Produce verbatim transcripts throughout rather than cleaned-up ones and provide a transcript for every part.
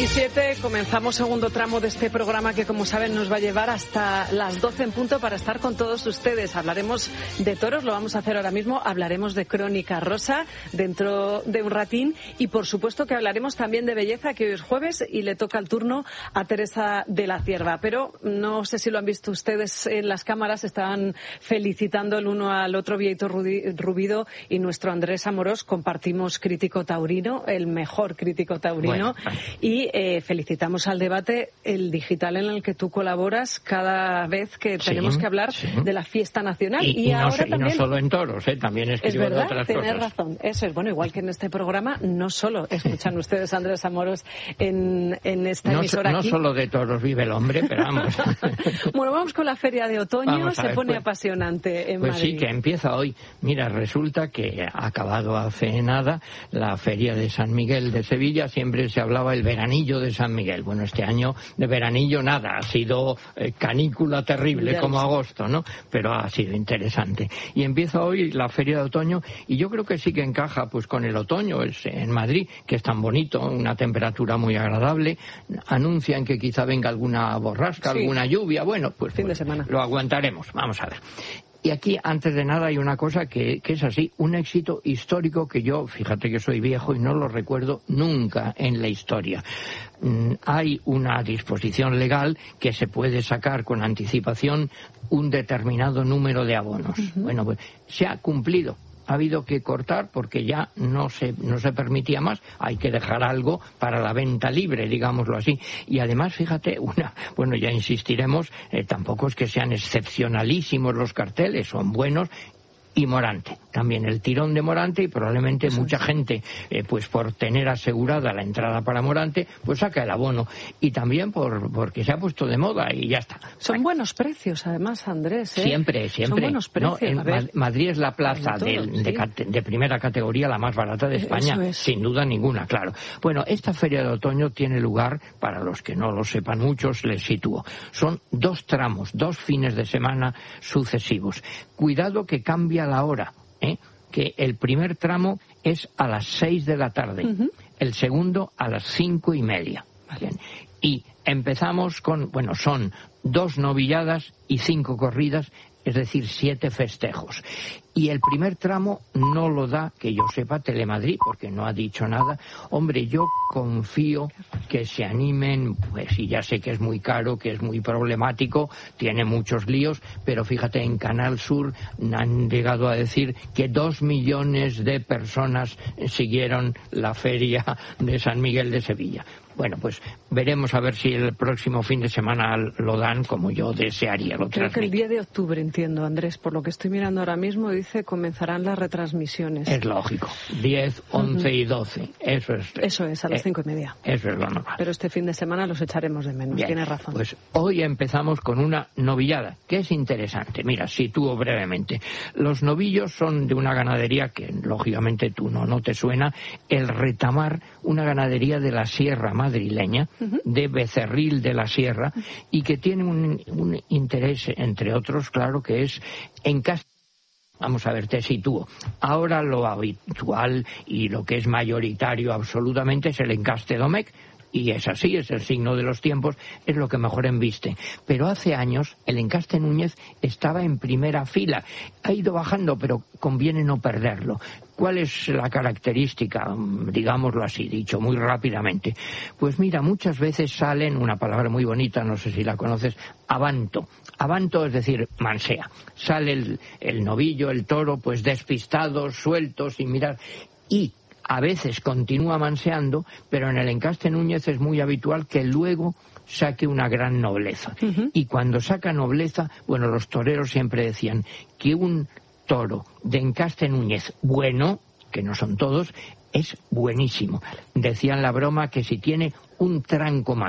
diecisiete, comenzamos segundo tramo de este programa que, como saben, nos va a llevar hasta las doce en punto para estar con todos ustedes. Hablaremos de toros, lo vamos a hacer ahora mismo, hablaremos de Crónica Rosa dentro de un ratín y, por supuesto, que hablaremos también de belleza, que hoy es jueves y le toca el turno a Teresa de la Cierva. Pero no sé si lo han visto ustedes en las cámaras, estaban felicitando el uno al otro, Bieito Rubido y nuestro Andrés Amorós. Compartimos crítico taurino, el mejor crítico taurino. Bueno. Y eh, felicitamos al debate, el digital en el que tú colaboras cada vez que tenemos sí, que hablar sí. de la fiesta nacional. Y, y, y, ahora no, también, y no solo en toros, ¿eh? También escribo es verdad, de otras tenés cosas. razón. Eso es, bueno, igual que en este programa, no solo escuchan ustedes a Andrés Amorós en, en esta no, emisora no aquí. No solo de toros vive el hombre, pero vamos. Bueno, vamos con la feria de otoño, se ver, pone pues, apasionante en pues Madrid. Pues sí, que empieza hoy. Mira, resulta que ha acabado hace nada la feria de San Miguel de Sevilla, siempre se hablaba el veranillo de San Miguel. Bueno, este año de veranillo nada, ha sido eh, canícula terrible como agosto, ¿no? Pero ha sido interesante. Y empieza hoy la feria de otoño y yo creo que sí que encaja pues con el otoño es en Madrid, que es tan bonito, una temperatura muy agradable. Anuncian que quizá venga alguna borrasca, sí. alguna lluvia. Bueno, pues, fin pues de semana. Lo aguantaremos. Vamos a ver. Y aquí, antes de nada, hay una cosa que, que es así, un éxito histórico que yo, fíjate que soy viejo y no lo recuerdo nunca en la historia. Mm, hay una disposición legal que se puede sacar con anticipación un determinado número de abonos. Uh-huh. Bueno, pues se ha cumplido. Ha habido que cortar porque ya no se no se permitía más, hay que dejar algo para la venta libre, digámoslo así. Y además, fíjate, una, bueno, ya insistiremos, eh, tampoco es que sean excepcionalísimos los carteles, son buenos. Y Morante, también el tirón de Morante, y probablemente Eso mucha es. gente, eh, pues por tener asegurada la entrada para Morante, pues saca el abono. Y también por porque se ha puesto de moda y ya está. Son bueno. buenos precios, además, Andrés. ¿eh? Siempre, siempre. Son buenos precios. No, en a ver. Madrid es la plaza todo, de, sí. de, de primera categoría, la más barata de España, Eso es. sin duda ninguna, claro. Bueno, esta feria de otoño tiene lugar, para los que no lo sepan muchos, les sitúo. Son dos tramos, dos fines de semana sucesivos. Cuidado que cambia la hora. ¿Eh? Que el primer tramo es a las seis de la tarde, uh-huh. el segundo a las cinco y media. Bien. Y empezamos con, bueno, son dos novilladas y cinco corridas, es decir, siete festejos. Y el primer tramo no lo da, que yo sepa, Telemadrid, porque no ha dicho nada. Hombre, yo confío que se animen, pues y ya sé que es muy caro, que es muy problemático, tiene muchos líos, pero fíjate, en Canal Sur han llegado a decir que dos millones de personas siguieron la feria de San Miguel de Sevilla. Bueno, pues veremos a ver si el próximo fin de semana lo dan como yo desearía. Lo Creo transmito. que el diez de octubre, entiendo, Andrés, por lo que estoy mirando ahora mismo, dice comenzarán las retransmisiones. Es lógico. diez, once uh-huh. y doce. Eso es. Eso es, a las cinco y media. Eso es lo normal. Pero este fin de semana los echaremos de menos. Bien, tienes razón. Pues hoy empezamos con una novillada, que es interesante. Mira, sitúo brevemente. Los novillos son de una ganadería que, lógicamente, tú no, no te suena, el Retamar, una ganadería de la Sierra madrileña, uh-huh. de Becerril de la Sierra, uh-huh. y que tiene un, un interés, entre otros, claro, que es en casa. Vamos a ver, te sitúo. Ahora lo habitual y lo que es mayoritario absolutamente es el encaste Domecq, y es así, es el signo de los tiempos, es lo que mejor embiste. Pero hace años el encaste Núñez estaba en primera fila. Ha ido bajando, pero conviene no perderlo. ¿Cuál es la característica? Digámoslo así, dicho muy rápidamente. Pues mira, muchas veces salen, una palabra muy bonita, no sé si la conoces, avanto. Avanto es decir, mansea. Sale el, el novillo, el toro, pues despistado, suelto, sin mirar. Y a veces continúa manseando, pero en el encaste Núñez es muy habitual que luego saque una gran nobleza. Uh-huh. Y cuando saca nobleza, bueno, los toreros siempre decían que un toro de encaste Núñez bueno, que no son todos, es buenísimo. Decían la broma que si tiene un tranco más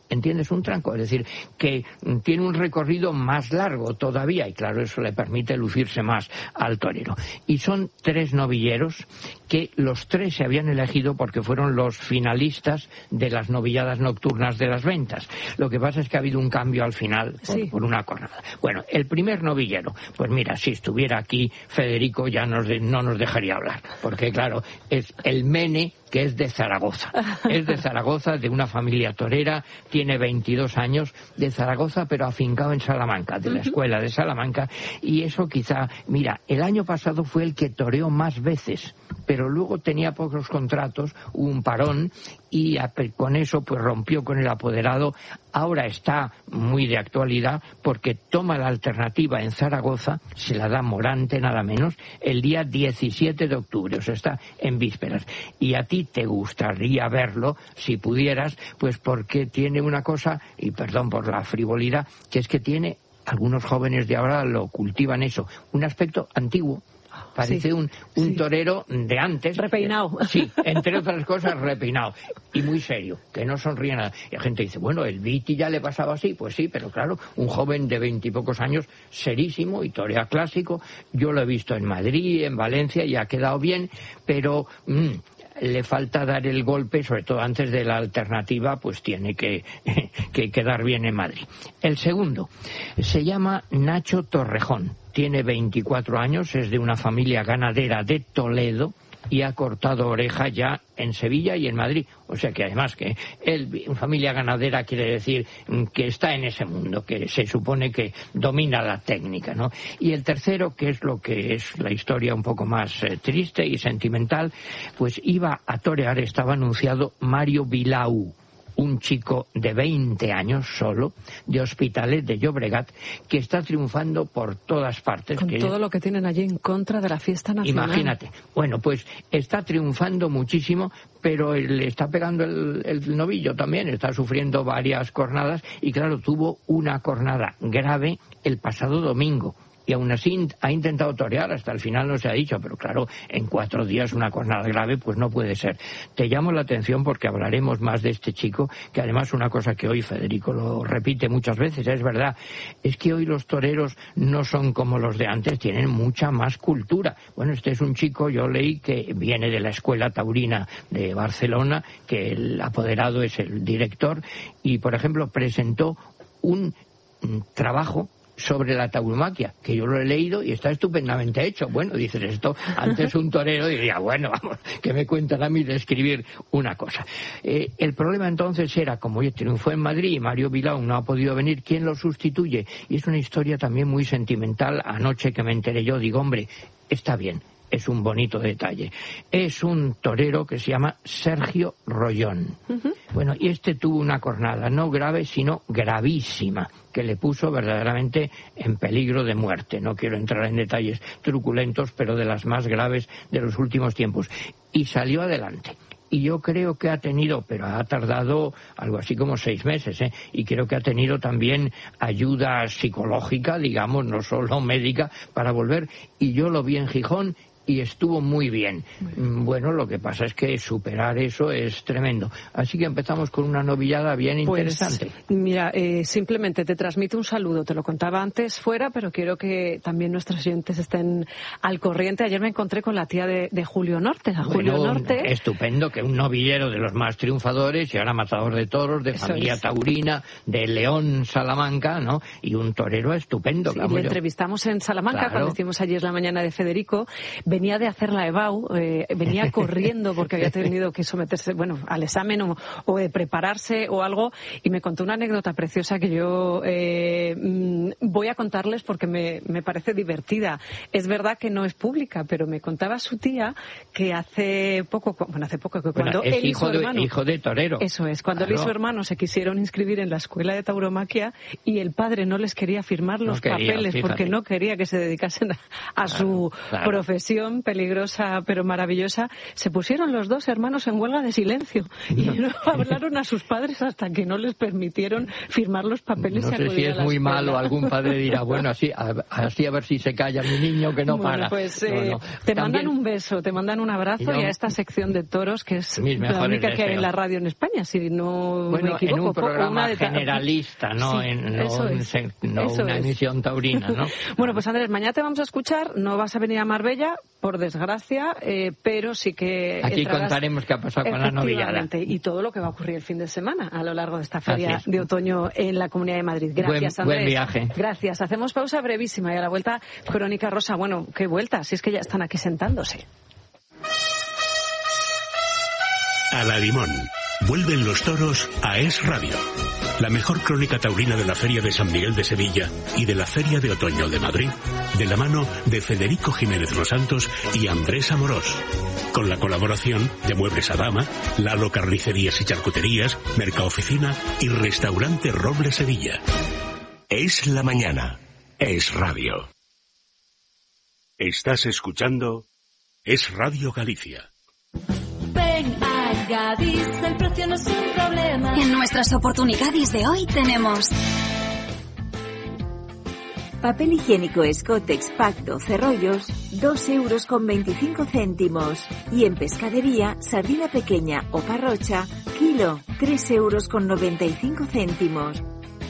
¿entiendes? Un tranco, es decir, que tiene un recorrido más largo todavía y claro, eso le permite lucirse más al torero. Y son tres novilleros que los tres se habían elegido porque fueron los finalistas de las novilladas nocturnas de las ventas. Lo que pasa es que ha habido un cambio al final por, sí. por una cornada. Bueno, el primer novillero, pues mira, si estuviera aquí Federico ya nos de, no nos dejaría hablar, porque claro, es el Mene, que es de Zaragoza. Es de Zaragoza, de una familia torera, tiene veintidós años, de Zaragoza, pero afincado en Salamanca, de la escuela de Salamanca, y eso quizá, mira, el año pasado fue el que toreó más veces, pero luego tenía pocos contratos, hubo un parón, y con eso pues rompió con el apoderado. Ahora está muy de actualidad porque toma la alternativa en Zaragoza, se la da Morante nada menos, el día diecisiete de octubre, o sea, está en vísperas. Y a ti te gustaría verlo, si pudieras, pues porque tiene una cosa, y perdón por la frivolidad, que es que tiene, algunos jóvenes de ahora lo cultivan eso, un aspecto antiguo. Parece sí, un, un sí. torero de antes. Repeinado. Sí, entre otras cosas, repeinado. Y muy serio, que no sonríe nada. Y la gente dice, bueno, el Viti ya le pasaba así. Pues sí, pero claro, un joven de veintipocos años, serísimo y torea clásico. Yo lo he visto en Madrid, en Valencia, y ha quedado bien, pero... Mmm, le falta dar el golpe, sobre todo antes de la alternativa, pues tiene que, que quedar bien en Madrid. El segundo se llama Nacho Torrejón, tiene veinticuatro años, es de una familia ganadera de Toledo y ha cortado oreja ya en Sevilla y en Madrid. O sea que además que él, familia ganadera, quiere decir que está en ese mundo, que se supone que domina la técnica, ¿no? Y el tercero, que es lo que es la historia un poco más eh, triste y sentimental, pues iba a torear, estaba anunciado Mario Vilau, un chico de veinte años solo, de Hospitalet de Llobregat, que está triunfando por todas partes. Con que todo lo que tienen allí en contra de la fiesta nacional. Imagínate. Bueno, pues está triunfando muchísimo, pero le está pegando el, el novillo también, está sufriendo varias cornadas, y claro, tuvo una cornada grave el pasado domingo. Y aún así ha intentado torear, hasta el final no se ha dicho, pero claro, en cuatro días una cornada grave pues no puede ser. Te llamo la atención porque hablaremos más de este chico, que además una cosa que hoy Federico lo repite muchas veces, es verdad, es que hoy los toreros no son como los de antes, tienen mucha más cultura. Bueno, este es un chico, yo leí que viene de la Escuela Taurina de Barcelona, que el apoderado es el director, y por ejemplo presentó un trabajo sobre la tauromaquia, que yo lo he leído y está estupendamente hecho. Bueno, dices esto, antes un torero diría, bueno, vamos, que me cuentan a mí de escribir una cosa. Eh, el problema entonces era, como ya triunfó en Madrid y Mario Vilau no ha podido venir, ¿quién lo sustituye? Y es una historia también muy sentimental. Anoche que me enteré yo, digo, hombre, está bien, es un bonito detalle. Es un torero que se llama Sergio Rollón. Uh-huh. Bueno, y este tuvo una cornada no grave, sino gravísima, que le puso verdaderamente en peligro de muerte. No quiero entrar en detalles truculentos, pero de las más graves de los últimos tiempos. Y salió adelante. Y yo creo que ha tenido, pero ha tardado algo así como seis meses, ¿eh? Y creo que ha tenido también ayuda psicológica, digamos, no solo médica, para volver. Y yo lo vi en Gijón y estuvo muy bien. Bueno, lo que pasa es que superar eso es tremendo. Así que empezamos con una novillada bien pues, interesante. Mira, eh, simplemente te transmito un saludo. Te lo contaba antes fuera, pero quiero que también nuestros oyentes estén al corriente. Ayer me encontré con la tía de, de Julio Norte, a Julio bueno, Norte. Estupendo, que un novillero de los más triunfadores y ahora matador de toros, de eso familia es. Taurina, de León, Salamanca, ¿no? Y un torero estupendo. Sí, lo entrevistamos en Salamanca, claro, cuando hicimos ayer la mañana de Federico. Venía de hacer la EBAU, eh, venía corriendo porque había tenido que someterse, bueno, al examen o, o de prepararse o algo, y me contó una anécdota preciosa que yo eh, voy a contarles porque me, me parece divertida. Es verdad que no es pública, pero me contaba su tía que hace poco, bueno, hace poco, que cuando bueno, es él y su hijo hermano... De, hijo de torero. Eso es, cuando claro. él y su hermano se quisieron inscribir en la escuela de tauromaquia y el padre no les quería firmar los no quería, papeles fíjate. Porque no quería que se dedicasen a, a claro, su claro. profesión sección peligrosa pero maravillosa, se pusieron los dos hermanos en huelga de silencio y no hablaron a sus padres hasta que no les permitieron firmar los papeles. No y sé si es muy escuela. malo, algún padre dirá, bueno, así a, así a ver si se calla mi niño que no bueno, para. Pues eh, no, no. te También... mandan un beso, te mandan un abrazo y, no... y a esta sección de toros que es la única que hay en la radio en España, si no bueno, me equivoco. En un programa una de ta... generalista, no, sí, en, no, eso un, es. no eso una es. emisión taurina, ¿no? Bueno, pues Andrés, mañana te vamos a escuchar, no vas a venir a Marbella, por desgracia, eh, pero sí que aquí entrarás... contaremos qué ha pasado con la novillada. Y todo lo que va a ocurrir el fin de semana a lo largo de esta feria de otoño en la Comunidad de Madrid. Gracias, buen, Andrés. Buen viaje. Gracias. Hacemos pausa brevísima y a la vuelta, Crónica Rosa. Bueno, ¿qué vuelta? Si es que ya están aquí sentándose. A la Limón. Vuelven los toros a Es Radio. La mejor crónica taurina de la Feria de San Miguel de Sevilla y de la Feria de Otoño de Madrid, de la mano de Federico Jiménez Los Santos y Andrés Amorós. Con la colaboración de Muebles Adama, Lalo Carnicerías y Charcuterías, Mercaoficina y Restaurante Roble Sevilla. Es la mañana. Es Radio. Estás escuchando Es Radio Galicia. Ven a Gadis, el precio no es un problema. En nuestras oportunidades de hoy tenemos papel higiénico Scottex Pack doce rollos, dos euros con veinticinco céntimos. Y en pescadería, sardina pequeña o parrocha, kilo, tres euros con noventa y cinco céntimos.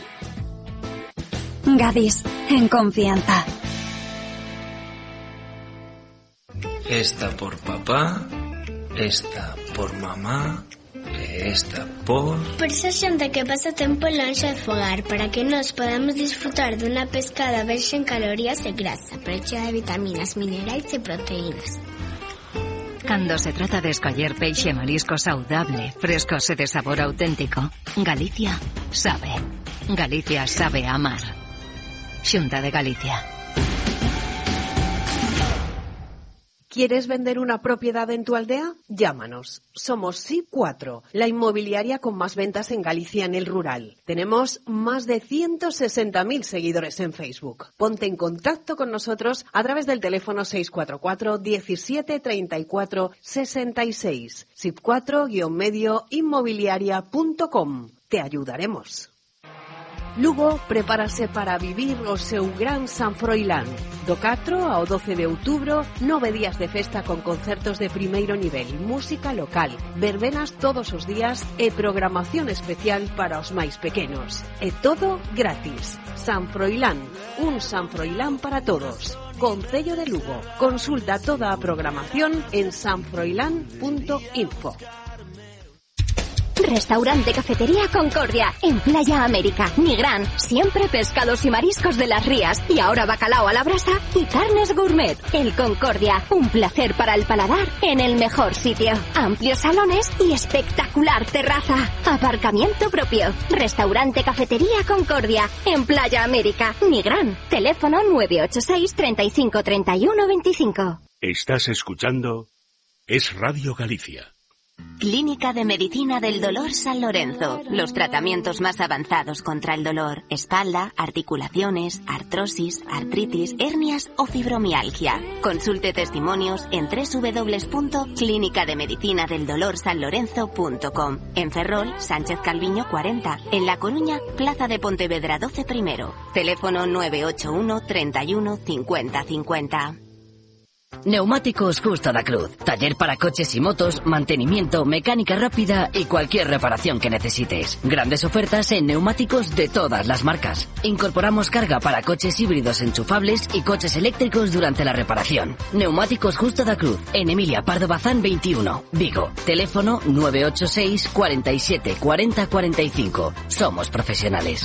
Gadis, en confianza. Esta por papá, esta por mamá, esta por... Por esa xente que pasa tempo lonxe de fogar, para que nos podamos disfrutar dunha pescada verxe en calorías e grasa, pero chea de vitaminas, minerais e proteínas. Cando se trata de escoller peixe e marisco saudable, frescos e de sabor auténtico, Galicia sabe. Galicia sabe amar. Xunta de Galicia. ¿Quieres vender una propiedad en tu aldea? Llámanos. Somos S I cuatro, la inmobiliaria con más ventas en Galicia en el rural. Tenemos más de ciento sesenta mil seguidores en Facebook. Ponte en contacto con nosotros a través del teléfono seis cuatro cuatro, diecisiete, treinta y cuatro, sesenta y seis. S I cuatro guion medio inmobiliaria punto com. Te ayudaremos. Lugo prepárase para vivir o seu gran San Froilán. Do catro ao doce de outubro, nove días de festa con concertos de primeiro nivel, música local, verbenas todos os días e programación especial para os máis pequenos. E todo gratis. San Froilán, un San Froilán para todos. Concello de Lugo. Consulta toda a programación en san froilán punto info. Restaurante Cafetería Concordia, en Playa América, Nigrán, siempre pescados y mariscos de las rías, y ahora bacalao a la brasa y carnes gourmet. El Concordia, un placer para el paladar en el mejor sitio. Amplios salones y espectacular terraza. Aparcamiento propio. Restaurante Cafetería Concordia, en Playa América, Nigrán. Teléfono nueve ocho seis, treinta y cinco, treinta y uno, veinticinco. Estás escuchando Es Radio Galicia. Clínica de Medicina del Dolor San Lorenzo. Los tratamientos más avanzados contra el dolor. Espalda, articulaciones, artrosis, artritis, hernias o fibromialgia. Consulte testimonios en doble u doble u doble u punto clínica de medicina del dolor san lorenzo punto com. En Ferrol, Sánchez Calviño cuarenta. En La Coruña, Plaza de Pontevedra doce primero. Teléfono nueve ocho uno, treinta y uno, cincuenta, cincuenta. Neumáticos Justo da Cruz. Taller para coches y motos, mantenimiento, mecánica rápida y cualquier reparación que necesites. Grandes ofertas en neumáticos de todas las marcas. Incorporamos carga para coches híbridos enchufables y coches eléctricos durante la reparación. Neumáticos Justo da Cruz. En Emilia Pardo Bazán veintiuno, Vigo. Teléfono nueve ocho seis, cuarenta y siete, cuarenta, cuarenta y cinco. Somos profesionales.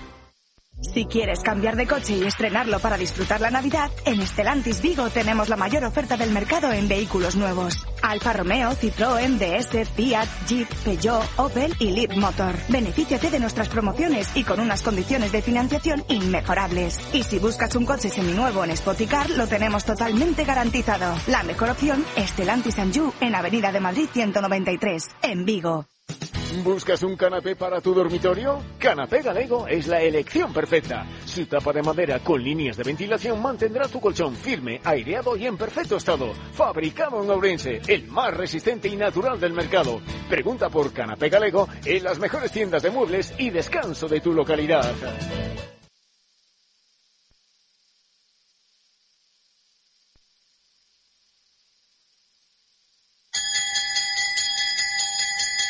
Si quieres cambiar de coche y estrenarlo para disfrutar la Navidad, en Stellantis Vigo tenemos la mayor oferta del mercado en vehículos nuevos. Alfa Romeo, Citroën, D S, Fiat, Jeep, Peugeot, Opel y Leapmotor. Benefíciate de nuestras promociones y con unas condiciones de financiación inmejorables. Y si buscas un coche seminuevo en Spoticar, lo tenemos totalmente garantizado. La mejor opción, Stellantis Anjou, en Avenida de Madrid ciento noventa y tres, en Vigo. ¿Buscas un canapé para tu dormitorio? Canapé Galego es la elección perfecta. Su tapa de madera con líneas de ventilación mantendrá tu colchón firme, aireado y en perfecto estado. Fabricado en Ourense, el más resistente y natural del mercado. Pregunta por Canapé Galego en las mejores tiendas de muebles y descanso de tu localidad.